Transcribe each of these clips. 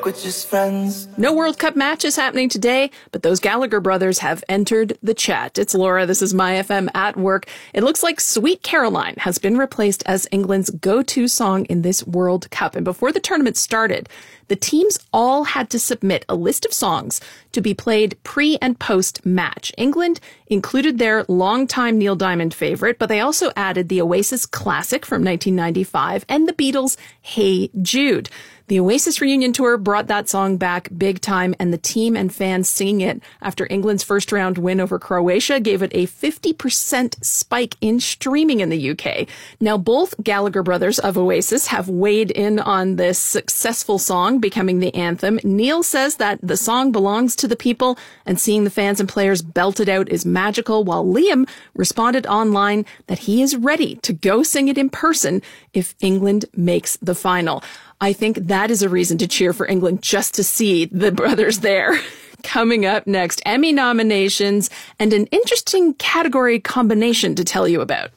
we're just friends. No World Cup matches happening today, but those Gallagher brothers have entered the chat. It's Laura. This is My FM at work. It looks like Sweet Caroline has been replaced as England's go-to song in this World Cup. And before the tournament started, the teams all had to submit a list of songs to be played pre and post match. England included their longtime Neil Diamond favorite, but they also added the Oasis classic from 1995 and the Beatles' Hey Jude. The Oasis reunion tour brought that song back big time, and the team and fans singing it after England's first round win over Croatia gave it a 50% spike in streaming in the UK. Now, both Gallagher brothers of Oasis have weighed in on this successful song becoming the anthem. Neil says that the song belongs to the people, and seeing the fans and players belt it out is magical, while Liam responded online that he is ready to go sing it in person if England makes the final. I think that is a reason to cheer for England, just to see the brothers there. Coming up next, Emmy nominations and an interesting category combination to tell you about.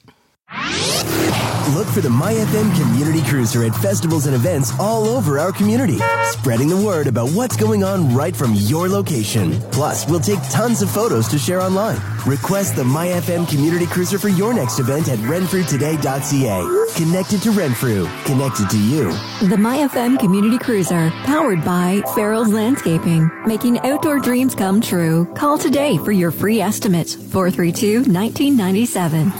Look for the MyFM Community Cruiser at festivals and events all over our community, spreading the word about what's going on right from your location. Plus, we'll take tons of photos to share online. Request the MyFM Community Cruiser for your next event at renfrewtoday.ca. Connected to Renfrew, connected to you. The MyFM Community Cruiser, powered by Farrell's Landscaping, making outdoor dreams come true. Call today for your free estimate, 432-1997.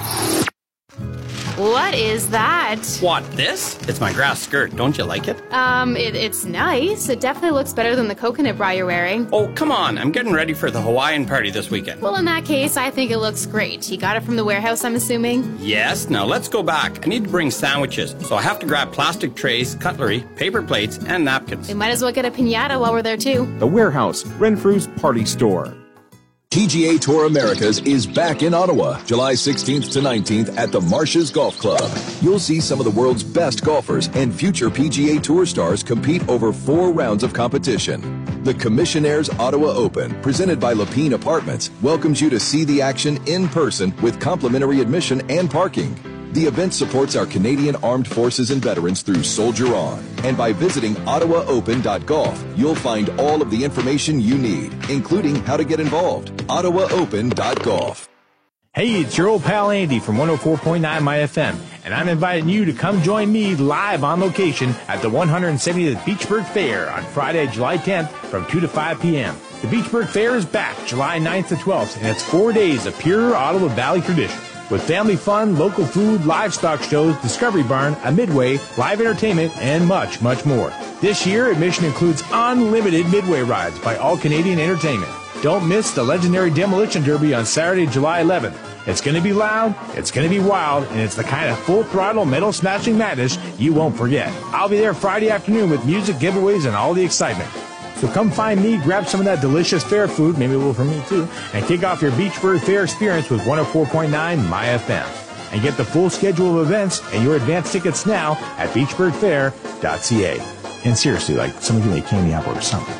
What is that? What, this? It's my grass skirt. Don't you like it? It's nice. It definitely looks better than the coconut bra you're wearing. Oh, come on. I'm getting ready for the Hawaiian party this weekend. Well, in that case, I think it looks great. You got it from the warehouse, I'm assuming? Yes. Now, let's go back. I need to bring sandwiches, so I have to grab plastic trays, cutlery, paper plates, and napkins. We might as well get a piñata while we're there, too. The Warehouse, Renfrew's party store. PGA Tour Americas is back in Ottawa, July 16th to 19th at the Marshes Golf Club. You'll see some of the world's best golfers and future PGA Tour stars compete over 4 rounds of competition. The Commissionaires Ottawa Open, presented by Lapine Apartments, welcomes you to see the action in person with complimentary admission and parking. The event supports our Canadian Armed Forces and veterans through Soldier On. And by visiting ottawaopen.golf, you'll find all of the information you need, including how to get involved. ottawaopen.golf. Hey, it's your old pal Andy from 104.9 MyFM, and I'm inviting you to come join me live on location at the 170th Beachburg Fair on Friday, July 10th from 2 to 5 p.m. The Beachburg Fair is back July 9th to 12th, and it's 4 days of pure Ottawa Valley tradition. With family fun, local food, livestock shows, Discovery Barn, a Midway, live entertainment, and much, much more. This year, admission includes unlimited Midway rides by All Canadian Entertainment. Don't miss the legendary Demolition Derby on Saturday, July 11th. It's going to be loud, it's going to be wild, and it's the kind of full-throttle metal-smashing madness you won't forget. I'll be there Friday afternoon with music, giveaways, and all the excitement. So come find me, grab some of that delicious fair food, maybe a little for me too, and kick off your Beachburg Fair experience with 104.9 MyFM. And get the full schedule of events and your advance tickets now at beachburgfair.ca. And seriously, like, somebody give me a candy apple or something.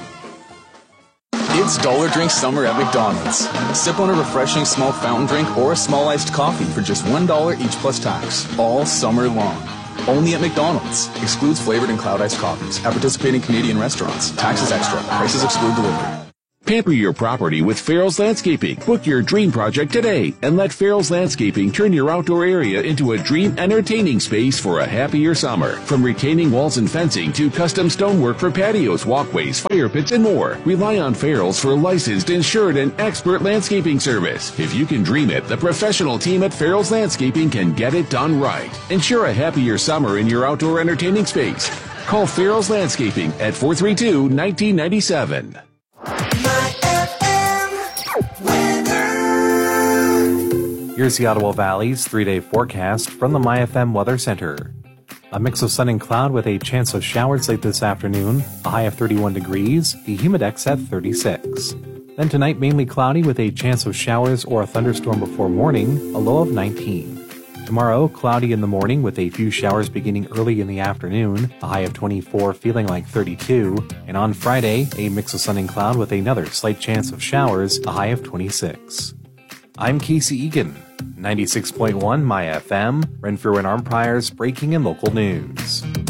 It's Dollar Drink Summer at McDonald's. Sip on a refreshing small fountain drink or a small iced coffee for just $1 each plus tax, all summer long. Only at McDonald's. Excludes flavored and cloud iced coffees. At participating Canadian restaurants. Taxes extra. Prices exclude delivery. Pamper your property with Farrell's Landscaping. Book your dream project today and let Farrell's Landscaping turn your outdoor area into a dream entertaining space for a happier summer. From retaining walls and fencing to custom stonework for patios, walkways, fire pits, and more. Rely on Farrell's for licensed, insured, and expert landscaping service. If you can dream it, the professional team at Farrell's Landscaping can get it done right. Ensure a happier summer in your outdoor entertaining space. Call Farrell's Landscaping at 432-1997. Here's the Ottawa Valley's 3-day forecast from the MyFM Weather Center. A mix of sun and cloud with a chance of showers late this afternoon, a high of 31 degrees, the humidex at 36. Then tonight, mainly cloudy with a chance of showers or a thunderstorm before morning, a low of 19. Tomorrow, cloudy in the morning with a few showers beginning early in the afternoon, a high of 24 feeling like 32. And on Friday, a mix of sun and cloud with another slight chance of showers, a high of 26. I'm Casey Egan, 96.1 MyFM, Renfrew and Arnprior's breaking and local news.